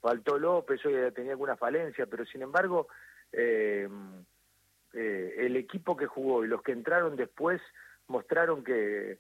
faltó López, hoy tenía alguna falencia, pero sin embargo el equipo que jugó y los que entraron después mostraron que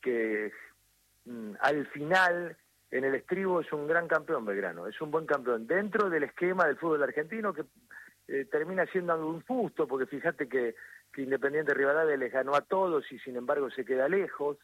al final en el estribo es un gran campeón Belgrano, es un buen campeón dentro del esquema del fútbol argentino que termina siendo algo injusto, porque fíjate que Independiente Rivadavia les ganó a todos y sin embargo se queda lejos,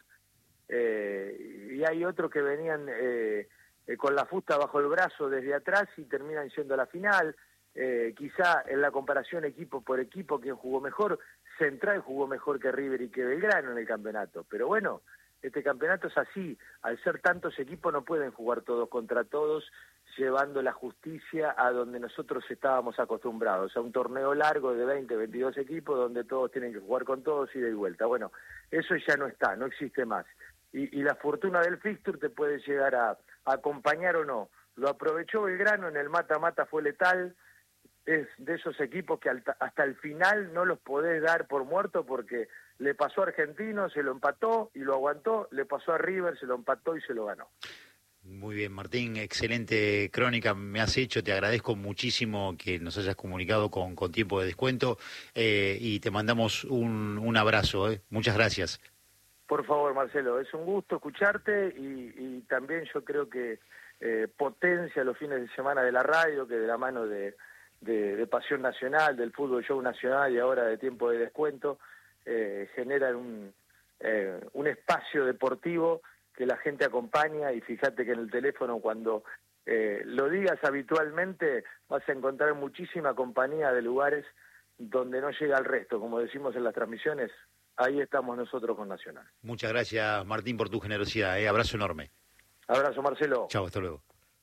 y hay otros que venían con la fusta bajo el brazo desde atrás y terminan yendo a la final. Quizá en la comparación equipo por equipo, quien jugó mejor, Central jugó mejor que River y que Belgrano en el campeonato, pero bueno, este campeonato es así, al ser tantos equipos no pueden jugar todos contra todos, llevando la justicia a donde nosotros estábamos acostumbrados, a un torneo largo de 20, 22 equipos donde todos tienen que jugar con todos ida y vuelta. Bueno, eso ya no está, no existe más. Y la fortuna del fixture te puede llegar a acompañar o no. Lo aprovechó Belgrano, en el mata-mata fue letal, es de esos equipos que hasta el final no los podés dar por muerto porque le pasó a Argentino, se lo empató y lo aguantó, le pasó a River, se lo empató y se lo ganó. Muy bien, Martín, excelente crónica me has hecho, te agradezco muchísimo que nos hayas comunicado con tiempo de descuento y te mandamos un abrazo, muchas gracias. Por favor, Marcelo, es un gusto escucharte y también yo creo que potencia los fines de semana de la radio, que de la mano de Pasión Nacional, del Fútbol Show Nacional y ahora de Tiempo de Descuento, generan un espacio deportivo que la gente acompaña, y fíjate que en el teléfono cuando lo digas habitualmente vas a encontrar muchísima compañía de lugares donde no llega el resto, como decimos en las transmisiones, ahí estamos nosotros con Nacional. Muchas gracias, Martín, por tu generosidad, abrazo enorme. Abrazo, Marcelo. Chao, hasta luego.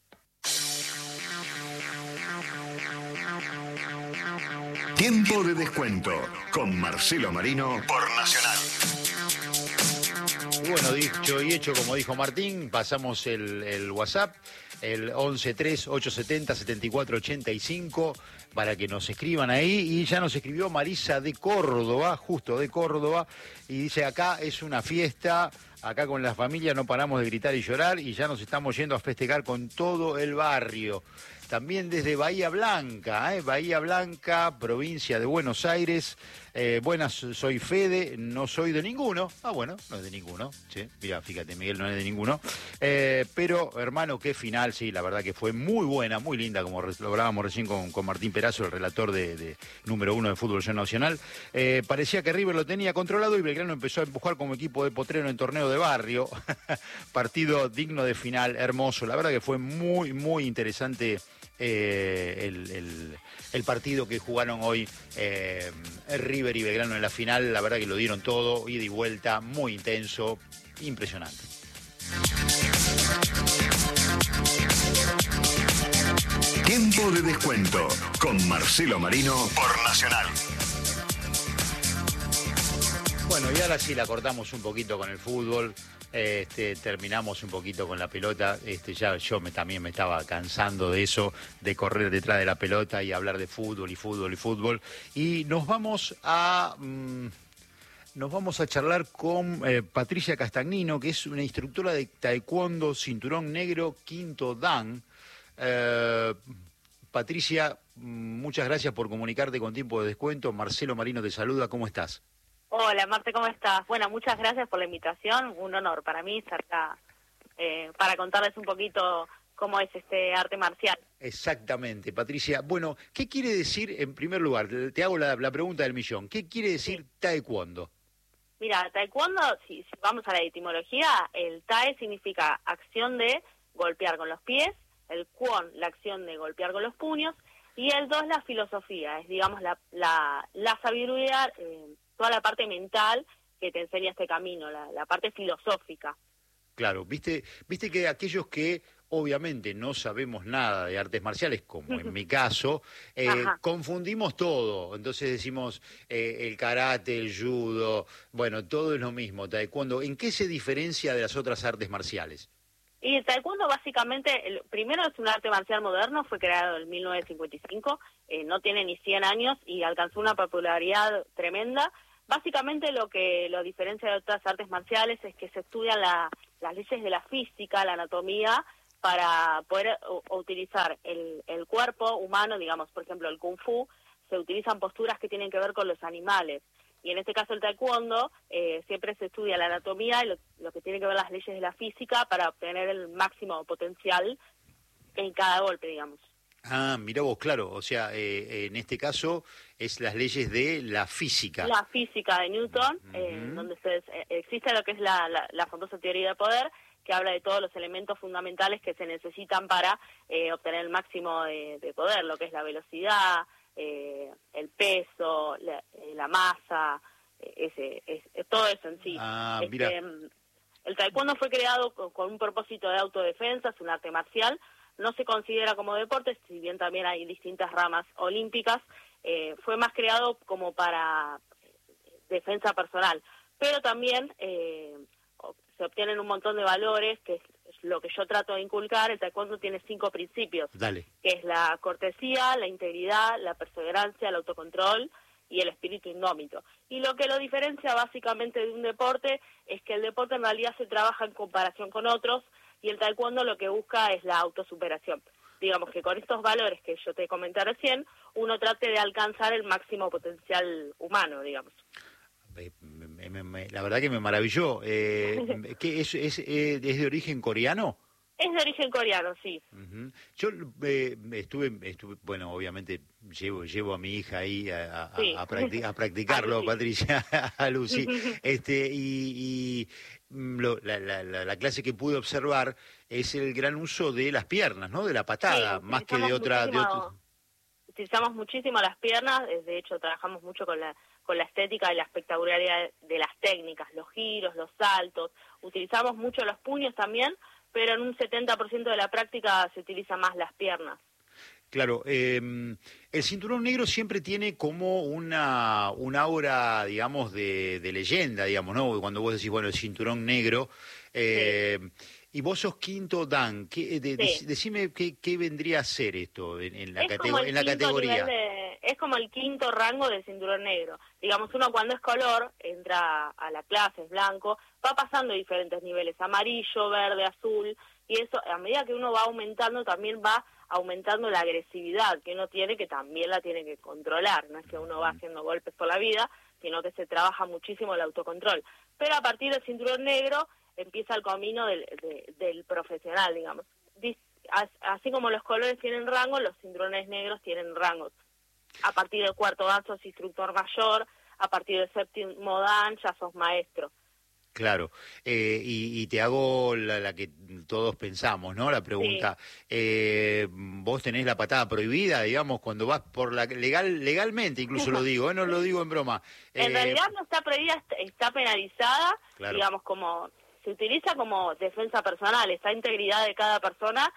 Tiempo de Descuento con Marcelo Marino por Nacional. Bueno, dicho y hecho, como dijo Martín, pasamos el WhatsApp, el 1138707485, para que nos escriban ahí, y ya nos escribió Marisa de Córdoba, justo de Córdoba, y dice: acá es una fiesta, acá con la familia no paramos de gritar y llorar, y ya nos estamos yendo a festejar con todo el barrio. También desde Bahía Blanca, Bahía Blanca, provincia de Buenos Aires. Buenas, soy Fede, no soy de ninguno. Ah, bueno, no es de ninguno. Sí, mira, fíjate, Miguel no es de ninguno. Pero, hermano, qué final, sí, la verdad que fue muy buena, muy linda, como lo hablábamos recién con Martín Perazo, el relator de número 1 de Fútbol Nacional. Parecía que River lo tenía controlado y Belgrano empezó a empujar como equipo de potrero en torneo de barrio. Partido digno de final, hermoso. La verdad que fue muy, muy interesante el partido que jugaron hoy River y Belgrano en la final. La verdad que lo dieron todo, ida y vuelta, muy intenso, impresionante. Tiempo de Descuento con Marcelo Marino por Nacional. Bueno, y ahora sí la cortamos un poquito con el fútbol. Terminamos un poquito con la pelota. Ya yo también me estaba cansando de eso, de correr detrás de la pelota y hablar de fútbol y fútbol y fútbol. Y nos vamos a charlar con Patricia Castagnino, que es una instructora de taekwondo, cinturón negro, quinto dan. Patricia, muchas gracias por comunicarte con Tiempo de Descuento. Marcelo Marino te saluda, ¿cómo estás? Hola, Marte, ¿cómo estás? Bueno, muchas gracias por la invitación, un honor para mí estar acá para contarles un poquito cómo es este arte marcial. Exactamente, Patricia. Bueno, ¿qué quiere decir, en primer lugar, te hago la pregunta del millón, ¿qué quiere decir taekwondo? Mira, taekwondo, si vamos a la etimología, el tae significa acción de golpear con los pies, el kwon, la acción de golpear con los puños, y el do es la filosofía, es, digamos, la sabiduría, toda la parte mental que te enseña este camino, la parte filosófica. Claro, viste que aquellos que obviamente no sabemos nada de artes marciales, como en mi caso, confundimos todo. Entonces decimos el karate, el judo, bueno, todo es lo mismo. Taekwondo, ¿en qué se diferencia de las otras artes marciales? Y el taekwondo básicamente, primero es un arte marcial moderno, fue creado en 1955, no tiene ni 100 años y alcanzó una popularidad tremenda. Básicamente lo que lo diferencia de otras artes marciales es que se estudian las leyes de la física, la anatomía, para poder utilizar el cuerpo humano, digamos, por ejemplo, el Kung Fu, se utilizan posturas que tienen que ver con los animales. Y en este caso el taekwondo, siempre se estudia la anatomía y lo que tiene que ver las leyes de la física para obtener el máximo potencial en cada golpe, digamos. Ah, mirá vos, claro, o sea, en este caso es las leyes de la física. La física de Newton, donde existe lo que es la famosa teoría de poder, que habla de todos los elementos fundamentales que se necesitan para obtener el máximo de poder, lo que es la velocidad, el peso, la masa, todo eso en sí. Mira. El taekwondo fue creado con un propósito de autodefensa, es un arte marcial, no se considera como deporte, si bien también hay distintas ramas olímpicas, fue más creado como para defensa personal, pero también se obtienen un montón de valores, que es lo que yo trato de inculcar. El taekwondo tiene 5 principios, Dale. que es la cortesía, la integridad, la perseverancia, el autocontrol y el espíritu indómito. Y lo que lo diferencia básicamente de un deporte es que el deporte en realidad se trabaja en comparación con otros, y el taekwondo lo que busca es la autosuperación. Digamos que con estos valores que yo te comenté recién, uno trate de alcanzar el máximo potencial humano, digamos. La verdad que me maravilló. ¿Qué es de origen coreano? Es de origen coreano, sí. Uh-huh. Yo estuve, bueno, obviamente llevo a mi hija ahí a practicarlo, a Patricia, a Lucy, la clase que pude observar es el gran uso de las piernas, ¿no? De la patada, sí, más que de otra. Utilizamos muchísimo las piernas, de hecho trabajamos mucho con la estética y la espectacularidad de las técnicas, los giros, los saltos. Utilizamos mucho los puños también, pero en un 70% de la práctica se utiliza más las piernas. Claro, el cinturón negro siempre tiene como una aura, digamos, de leyenda, digamos, ¿no? Cuando vos decís, bueno, el cinturón negro, sí. Y vos sos quinto dan, sí. Decime qué vendría a ser esto en la categoría. Es como el quinto rango del cinturón negro. Digamos, uno cuando es color, entra a la clase, es blanco, va pasando diferentes niveles, amarillo, verde, azul, y eso, a medida que uno va aumentando, también va aumentando la agresividad que uno tiene, que también la tiene que controlar. No es que uno va haciendo golpes por la vida, sino que se trabaja muchísimo el autocontrol. Pero a partir del cinturón negro empieza el camino del profesional, digamos. Así como los colores tienen rangos, los cinturones negros tienen rangos. A partir del cuarto dan sos instructor mayor, a partir del séptimo dan ya sos maestro. Claro, y te hago la que todos pensamos, ¿no? La pregunta, sí. Vos tenés la patada prohibida, digamos, cuando vas por legalmente, incluso lo digo, no lo digo en broma. En realidad no está prohibida, está penalizada, claro. Digamos, como se utiliza como defensa personal, esta integridad de cada persona,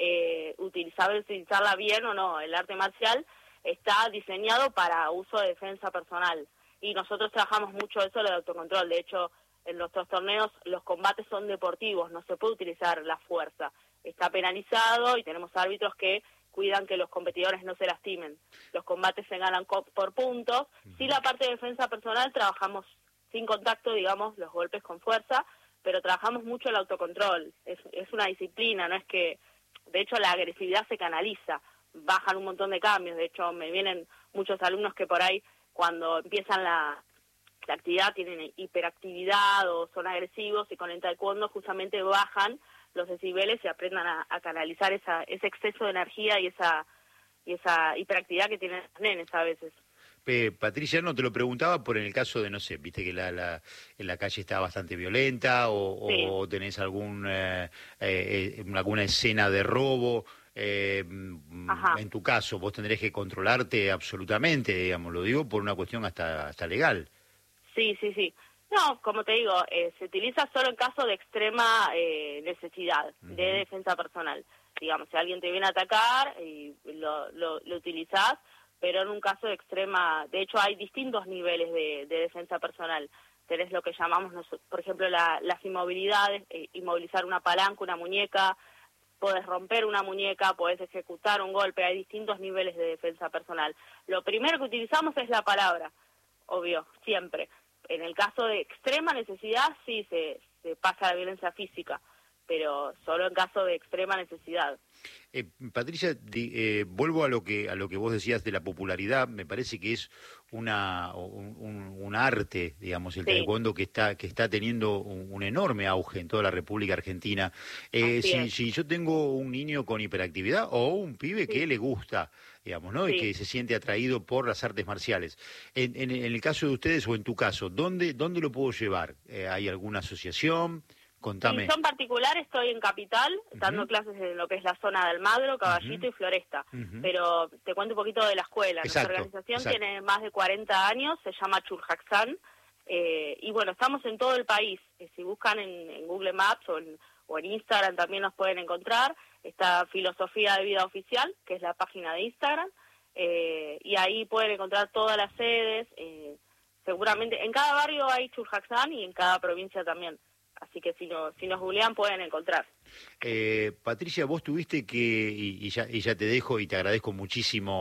utilizarla bien o no. El arte marcial está diseñado para uso de defensa personal, y nosotros trabajamos mucho eso, el autocontrol. De hecho, en nuestros torneos los combates son deportivos, no se puede utilizar la fuerza. Está penalizado y tenemos árbitros que cuidan que los competidores no se lastimen. Los combates se ganan por puntos. Sí, la parte de defensa personal trabajamos sin contacto, digamos, los golpes con fuerza, pero trabajamos mucho el autocontrol. Es una disciplina, no es que... De hecho, la agresividad se canaliza, bajan un montón de cambios. De hecho, me vienen muchos alumnos que por ahí, cuando empiezan la actividad, tienen hiperactividad o son agresivos, y con el taekwondo justamente bajan los decibeles y aprendan a canalizar ese exceso de energía y esa hiperactividad que tienen los nenes a veces. Patricia, no te lo preguntaba por en el caso de, no sé, viste que en la calle está bastante violenta o tenés alguna escena de robo. En tu caso, vos tendrés que controlarte absolutamente, digamos, lo digo por una cuestión hasta legal. Sí. No, como te digo, se utiliza solo en caso de extrema necesidad de defensa personal. Digamos, si alguien te viene a atacar, y lo utilizás, pero en un caso de extrema... De hecho, hay distintos niveles de defensa personal. Tenés lo que llamamos, por ejemplo, las inmovilidades, inmovilizar una palanca, una muñeca, podés romper una muñeca, podés ejecutar un golpe, hay distintos niveles de defensa personal. Lo primero que utilizamos es la palabra, obvio, siempre. En el caso de extrema necesidad, sí se pasa a la violencia física, pero solo en caso de extrema necesidad. Patricia, vuelvo a lo que vos decías de la popularidad. Me parece que es un arte, digamos, el taekwondo que está teniendo un enorme auge en toda la República Argentina. Si yo tengo un niño con hiperactividad o un pibe que le gusta, digamos, ¿no? Y que se siente atraído por las artes marciales. En el caso de ustedes o en tu caso, ¿dónde lo puedo llevar? ¿Hay alguna asociación? Contame. En particular estoy en Capital, dando clases en lo que es la zona del Magro, Caballito y Floresta. Pero te cuento un poquito de la escuela. Exacto, Nuestra organización tiene más de 40 años, se llama Churjaxán. Y bueno, estamos en todo el país. Si buscan en Google Maps o en Instagram también nos pueden encontrar. Está Filosofía de Vida Oficial, que es la página de Instagram. Y ahí pueden encontrar todas las sedes. Seguramente en cada barrio hay Churjaxán y en cada provincia también. Así que si nos googlean pueden encontrar. Patricia, vos tuviste que, y ya te dejo y te agradezco muchísimo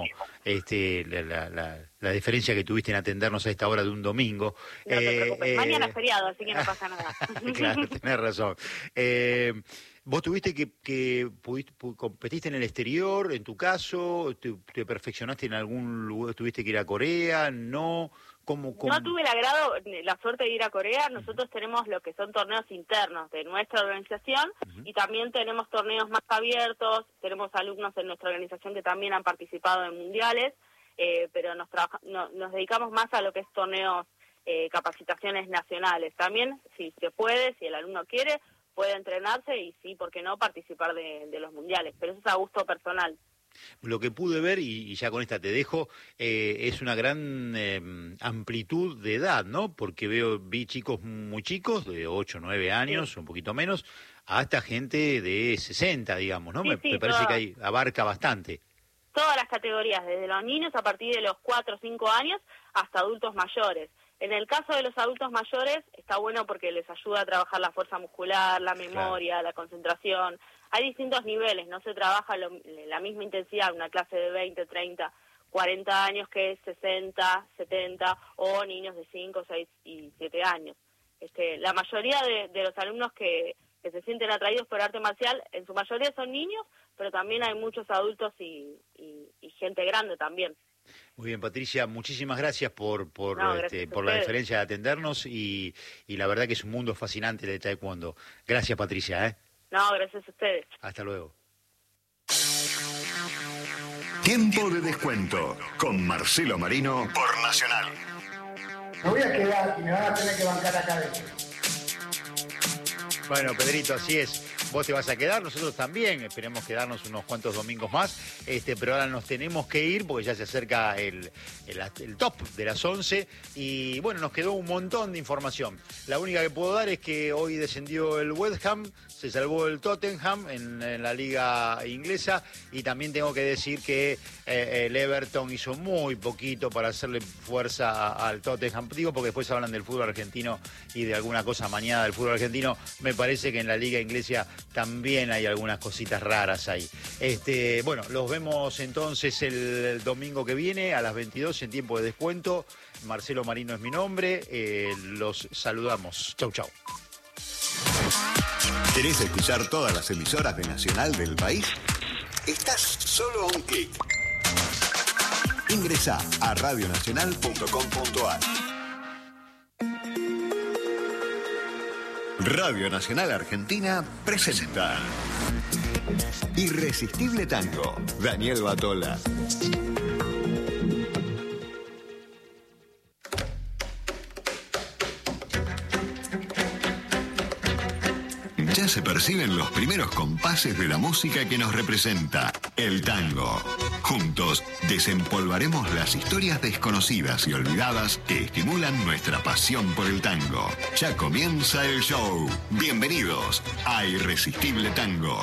la deferencia que tuviste en atendernos a esta hora de un domingo. No te preocupes, mañana es feriado, así que no pasa nada. Claro, tenés razón. ¿Vos tuviste que competiste en el exterior, en tu caso? ¿Te perfeccionaste en algún lugar? ¿Tuviste que ir a Corea? ¿No? ¿Cómo? No tuve la suerte de ir a Corea. Nosotros tenemos lo que son torneos internos de nuestra organización y también tenemos torneos más abiertos. Tenemos alumnos en nuestra organización que también han participado en mundiales, pero nos dedicamos más a lo que es torneos, capacitaciones nacionales. También, si se puede, si el alumno quiere, puede entrenarse y sí, ¿por qué no?, participar de los mundiales. Pero eso es a gusto personal. Lo que pude ver, y ya con esta te dejo, es una gran amplitud de edad, ¿no? Porque vi chicos muy chicos, de 8, 9 años, un poquito menos, hasta gente de 60, digamos, ¿no? Me parece que ahí abarca bastante. Todas las categorías, desde los niños a partir de los 4 o 5 años hasta adultos mayores. En el caso de los adultos mayores está bueno porque les ayuda a trabajar la fuerza muscular, la memoria, la concentración. Hay distintos niveles, no se trabaja la misma intensidad una clase de 20, 30, 40 años que 60, 70 o niños de 5, 6 y 7 años. La mayoría de los alumnos que se sienten atraídos por arte marcial, en su mayoría son niños, pero también hay muchos adultos y gente grande también. Muy bien, Patricia, muchísimas gracias por la deferencia de atendernos y la verdad que es un mundo fascinante el de taekwondo. Gracias, Patricia. No, gracias a ustedes. Hasta luego. Tiempo de descuento con Marcelo Marino por Nacional. Me voy a quedar y me van a tener que bancar acá adentro. Bueno, Pedrito, así es. Vos te vas a quedar, nosotros también, esperemos quedarnos unos cuantos domingos más, pero ahora nos tenemos que ir porque ya se acerca el top de las 11 y bueno, nos quedó un montón de información. La única que puedo dar es que hoy descendió el West Ham, se salvó el Tottenham en la liga inglesa y también tengo que decir que el Everton hizo muy poquito para hacerle fuerza al Tottenham, digo porque después hablan del fútbol argentino y de alguna cosa mañana del fútbol argentino, me parece que en la liga inglesa también hay algunas cositas raras ahí. Bueno, los vemos entonces el domingo que viene a las 22 en tiempo de descuento. Marcelo Marino es mi nombre. Los saludamos. Chau, chau. ¿Querés escuchar todas las emisoras de Nacional del país? Estás solo a un clic. Ingresá a radionacional.com.ar. Radio Nacional Argentina presenta Irresistible Tango, Daniel Batola. Ya se perciben los primeros compases de la música que nos representa, el tango. Juntos desempolvaremos las historias desconocidas y olvidadas que estimulan nuestra pasión por el tango. Ya comienza el show. Bienvenidos a Irresistible Tango.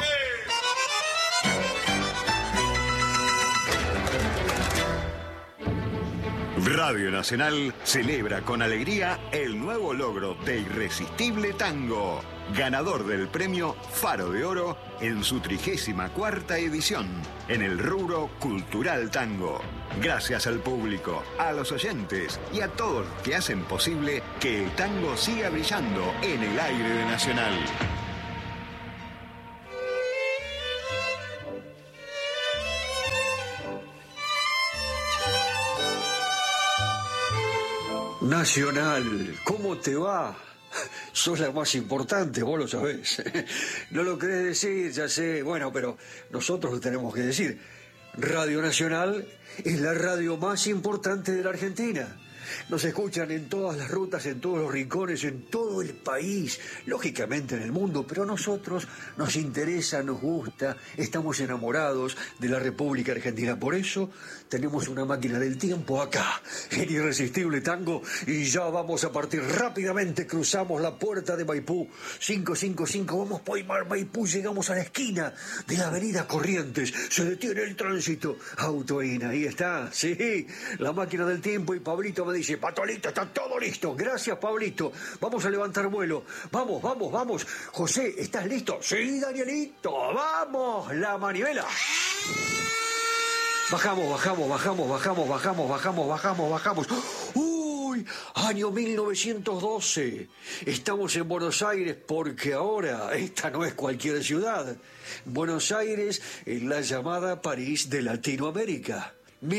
Radio Nacional celebra con alegría el nuevo logro de Irresistible Tango, ganador del premio Faro de Oro en su 34ª edición en el rubro Cultural Tango. Gracias al público, a los oyentes y a todos los que hacen posible que el tango siga brillando en el aire de Nacional. Nacional, ¿cómo te va? Sos la más importante, vos lo sabés. No lo querés decir, ya sé. Bueno, pero nosotros lo tenemos que decir. Radio Nacional es la radio más importante de la Argentina. Nos escuchan en todas las rutas, en todos los rincones, en todo el país, lógicamente en el mundo, pero a nosotros nos interesa, nos gusta, estamos enamorados de la República Argentina. Por eso tenemos una máquina del tiempo acá, en Irresistible Tango, y ya vamos a partir rápidamente. Cruzamos la puerta de Maipú, 555, vamos por Maipú, llegamos a la esquina de la avenida Corrientes, se detiene el tránsito, Autoína, ahí está, sí, la máquina del tiempo, y Pablito me dice: Patolito, está todo listo. Gracias, Pablito. Vamos a levantar vuelo. Vamos, vamos, vamos. José, ¿estás listo? Sí, Danielito. Vamos, la manivela. Bajamos. Uy, año 1912. Estamos en Buenos Aires porque ahora esta no es cualquier ciudad. Buenos Aires es la llamada París de Latinoamérica.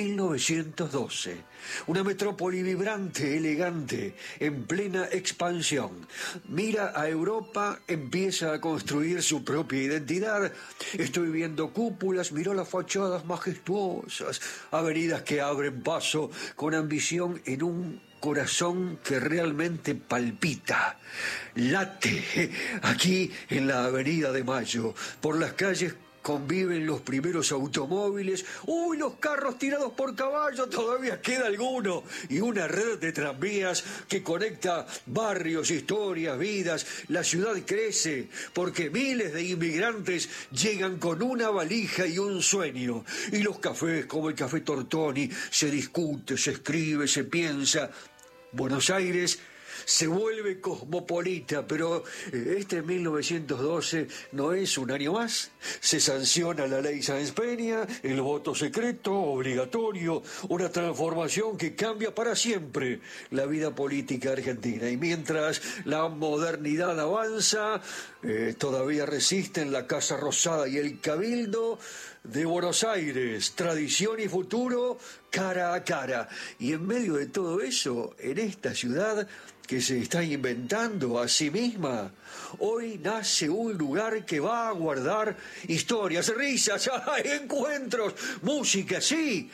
1912, una metrópoli vibrante, elegante, en plena expansión. Mira a Europa, empieza a construir su propia identidad. Estoy viendo cúpulas, miro las fachadas majestuosas, avenidas que abren paso con ambición en un corazón que realmente palpita, late, aquí en la Avenida de Mayo, por las calles conviven los primeros automóviles. ¡Uy, los carros tirados por caballo! Todavía queda alguno. Y una red de tranvías que conecta barrios, historias, vidas. La ciudad crece porque miles de inmigrantes llegan con una valija y un sueño. Y los cafés, como el Café Tortoni, se discute, se escribe, se piensa. Buenos Aires se vuelve cosmopolita, pero este 1912 no es un año más. Se sanciona la ley Sáenz Peña, el voto secreto obligatorio, una transformación que cambia para siempre la vida política argentina. Y mientras la modernidad avanza, todavía resisten la Casa Rosada y el Cabildo de Buenos Aires, tradición y futuro cara a cara. Y en medio de todo eso, en esta ciudad que se está inventando a sí misma, hoy nace un lugar que va a guardar historias, risas, encuentros, música, sí.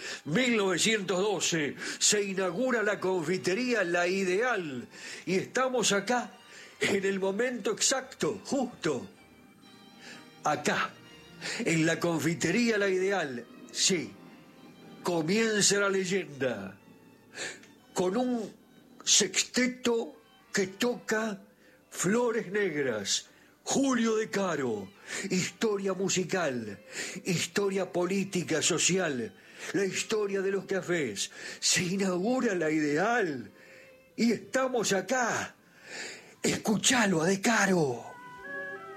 1912 se inaugura la confitería La Ideal y estamos acá en el momento exacto, justo acá, en la confitería La Ideal. Sí, comienza la leyenda con un sexteto que toca Flores Negras, Julio De Caro, historia musical, historia política, social, la historia de los cafés. Se inaugura La Ideal y estamos acá. Escuchalo a De Caro.